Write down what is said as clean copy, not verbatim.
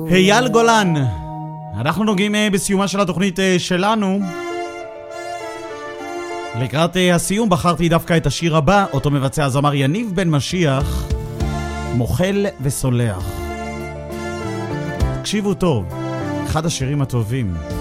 אייל גולן, אנחנו נוגעים בסיומה של התוכנית שלנו. לקראת הסיום בחרתי דווקא את השיר הבא, אותו מבצע הזמר יניב בן משיח, מוחל וסולח. תקשיבו טוב, אחד השירים הטובים.